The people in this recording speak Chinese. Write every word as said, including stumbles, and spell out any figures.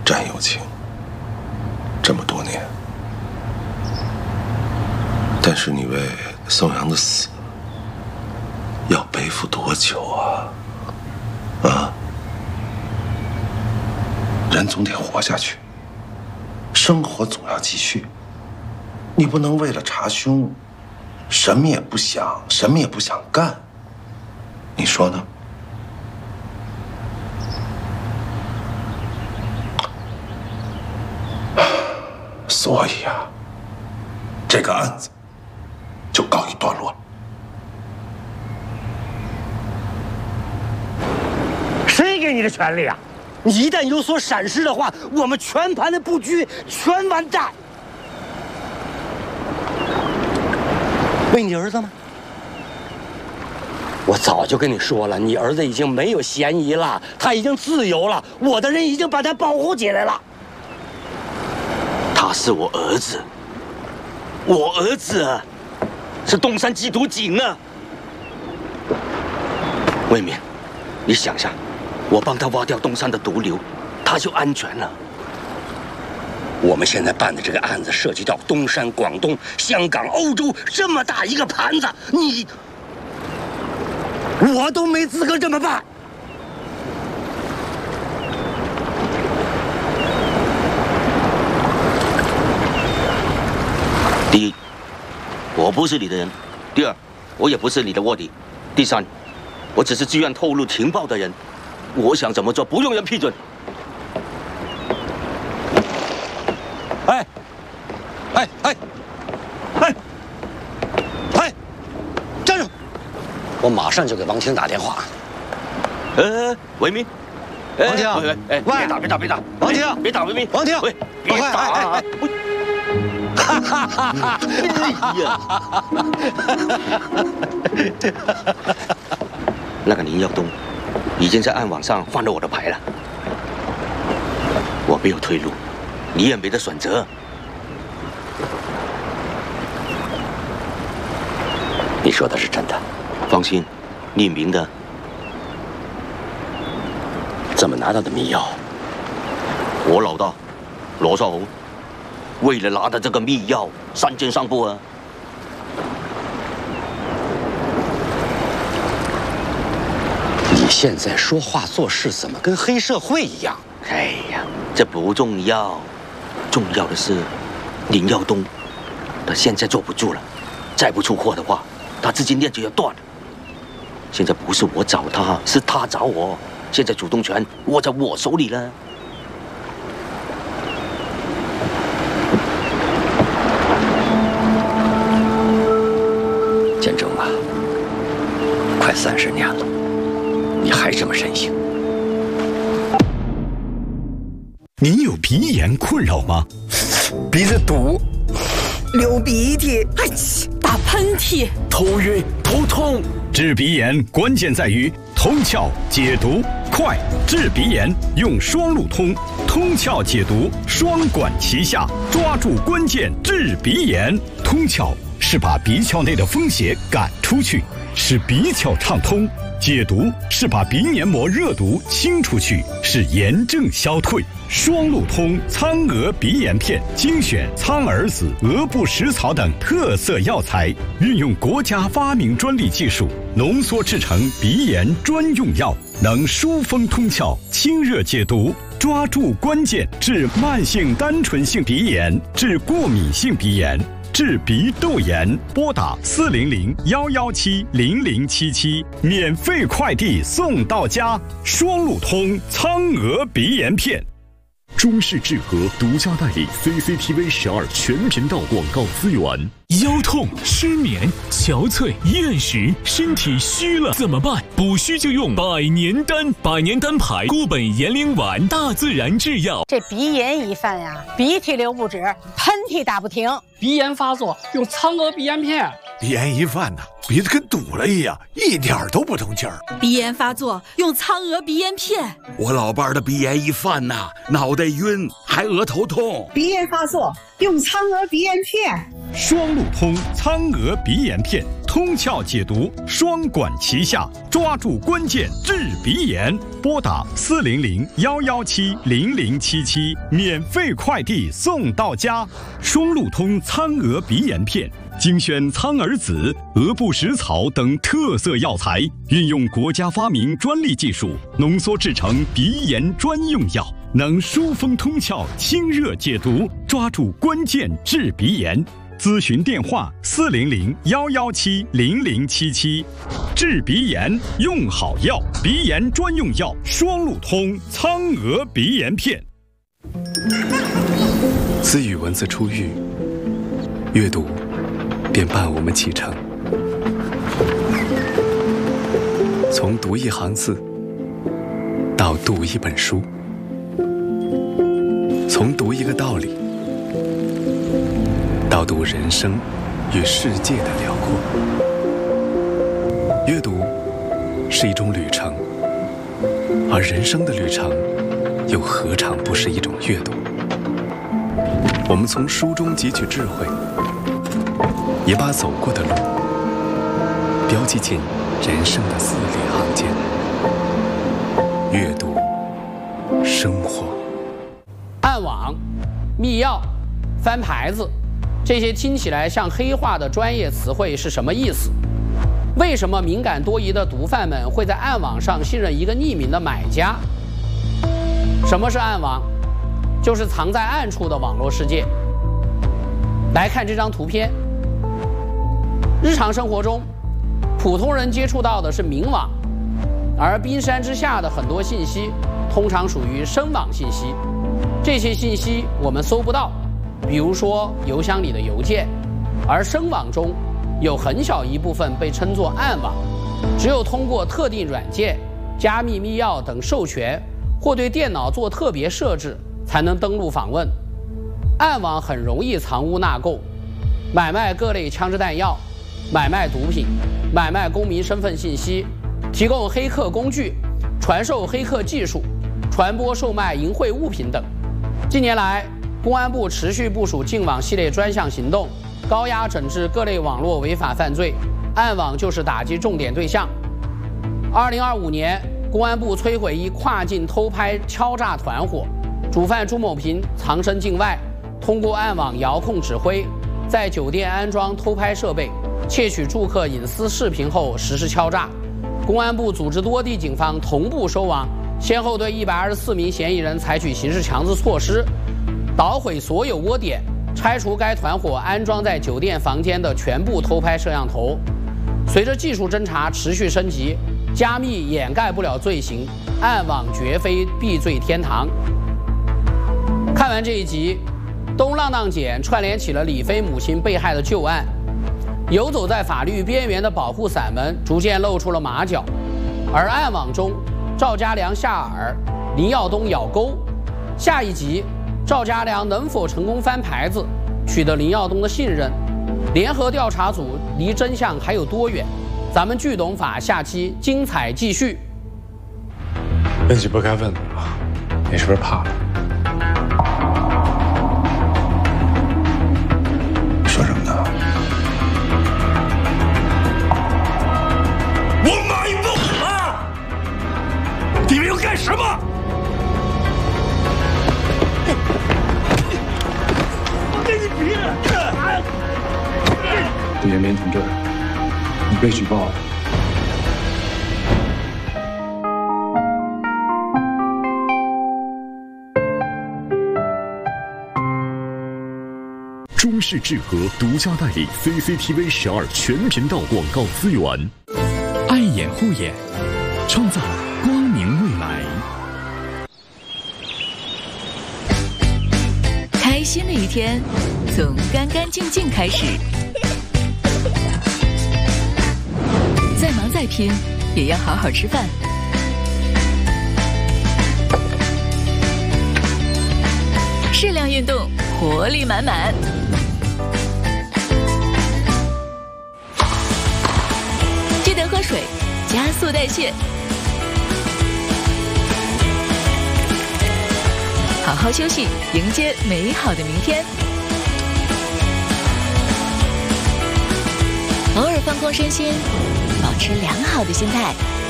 战友情，这么多年，但是你为宋阳的死要背负多久啊？啊？人总得活下去，生活总要继续。你不能为了查凶，什么也不想，什么也不想干。你说呢？所以啊，这个案子就告一段落了。 谁给你的权利啊？你一旦有所闪失的话，我们全盘的布局全完蛋。为你儿子吗？我早就跟你说了，你儿子已经没有嫌疑了，他已经自由了，我的人已经把他保护起来了。他是我儿子，我儿子是东山缉毒警啊。魏明，你想想，我帮他挖掉东山的毒瘤，他就安全了。我们现在办的这个案子涉及到东山、广东、香港、欧洲这么大一个盘子，你我都没资格这么办。第一，我不是你的人；第二，我也不是你的卧底；第三，我只是自愿透露情报的人。我想怎么做，不用人批准。哎，哎哎哎哎，站住！我马上就给王婷打电话。呃，维明， 王婷， 哎哎，别打别打别打， 王婷， 别打维明， 王婷， 喂，别打啊！哈哈哈哈！哎呀，那个林耀东已经在暗网上翻了我的牌了，我没有退路，你也没得选择。你说的是真的？放心，匿名的。怎么拿到的密钥？我老大罗少红为了拿到这个密钥，三肩上步啊！你现在说话做事怎么跟黑社会一样？哎呀，这不重要，重要的是林耀东，他现在坐不住了，再不出货的话，他资金链就要断了。现在不是我找他，是他找我，现在主动权握在我手里了。建中啊，快三十年了，你还这么任性？ 你有鼻炎困扰吗？ 鼻子堵，流鼻涕，哎呀， 打喷嚏， 头晕头痛。 治鼻炎关键在于通窍解毒快，治鼻炎用双路通，通窍解毒双管齐下，抓住关键治鼻炎。通窍是把鼻窍内的风邪赶出去，使鼻窍畅通；解毒是把鼻黏膜热毒清出去，使炎症消退。双路通苍蛾鼻炎片精选苍耳子、鹅不食草等特色药材，运用国家发明专利技术浓缩制成鼻炎专用药，能疏风通窍、清热解毒，抓住关键治慢性单纯性鼻炎、治过敏性鼻炎、治鼻窦炎。拨打四零零幺幺七零零七七，免费快递送到家。双路通苍蛾鼻炎片。 中视智和独家代理 C C T V 十二全频道广告资源。 腰痛、失眠、憔悴、厌食，身体虚了怎么办？补虚就用百年丹，百年丹牌固本延龄丸，大自然制药。 这鼻炎一犯呀，鼻涕流不止，喷嚏打不停。 鼻炎发作用苍蛾鼻炎片。 鼻炎一犯呐，鼻子跟堵了一样，一点都不通气儿。 鼻炎发作用苍蛾鼻炎片。 我老伴儿的鼻炎一犯呐，脑袋晕，还额头痛。 鼻炎发作用苍蛾鼻炎片。 双路通苍蛾鼻炎片，通通窍解毒，双管齐下，抓住关键治鼻炎。拨打四零零幺幺七零零七七，免费快递送到家。双路通苍鹅鼻炎片，精选苍耳子、鹅不食草等特色药材，运用国家发明专利技术，浓缩制成鼻炎专用药，能疏风通窍、清热解毒，抓住关键治鼻炎。咨询电话：四零零幺幺七零零七七。治鼻炎用好药，鼻炎专用药双路通苍鹅鼻炎片。 自语文字出狱，阅读便伴我们启程。从读一行字到读一本书，从读一个道理到读人生与世界的辽阔。阅读是一种旅程，而人生的旅程又何尝不是一种阅读？我们从书中汲取智慧，也把走过的路标记进人生的字里行间。阅读，生活。 暗网、密钥、翻牌子，这些听起来像黑话的专业词汇是什么意思？为什么敏感多疑的毒贩们会在暗网上信任一个匿名的买家？什么是暗网？就是藏在暗处的网络世界。来看这张图片。日常生活中，普通人接触到的是明网，而冰山之下的很多信息通常属于深网信息。这些信息我们搜不到，比如说邮箱里的邮件，而深网中有很小一部分被称作暗网，只有通过特定软件、加密密钥等授权，或对电脑做特别设置，才能登录访问。暗网很容易藏污纳垢，买卖各类枪支弹药，买卖毒品，买卖公民身份信息，提供黑客工具，传授黑客技术，传播售卖淫秽物品等。近年来，公安部持续部署净网系列专项行动，高压整治各类网络违法犯罪，暗网就是打击重点对象。二零二五年，公安部摧毁一跨境偷拍敲诈团伙，主犯朱某平藏身境外，通过暗网遥控指挥，在酒店安装偷拍设备，窃取住客隐私视频后实施敲诈。公安部组织多地警方同步收网，先后对一百二十四名嫌疑人采取刑事强制措施，捣毁所有窝点，拆除该团伙安装在酒店房间的全部偷拍摄像头。随着技术侦查持续升级，加密掩盖不了罪行，暗网绝非避罪天堂。看完这一集，东浪浪姐串联起了李飞母亲被害的旧案，游走在法律边缘的保护伞们逐渐露出了马脚，而暗网中赵家良下饵，林耀东咬钩。下一集，赵家良能否成功翻牌子，取得林耀东的信任？联合调查组离真相还有多远？咱们聚懂法下期精彩继续。 问句不该问的啊，你是不是怕了？ 说什么呢？ 我买不起啊！你们要干什么？ 李延民同志，你被举报了。 中视智和独家代理 C C T V 十二全频道广告资源， 爱眼护眼，创造光明未来。 开心的一天从干干净净开始，再忙再拼也要好好吃饭。适量运动，活力满满。记得喝水，加速代谢。好好休息，迎接美好的明天。 偶尔放空身心，保持良好的心态，